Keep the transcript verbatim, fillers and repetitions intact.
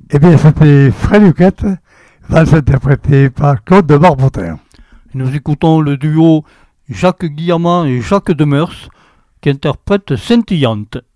Eh bien, c'était Fred Duquette, valse interprétée par Claude de Barbotin. Nous écoutons le duo Jacques Guillamant et Jacques Demers qui interprètent Scintillante.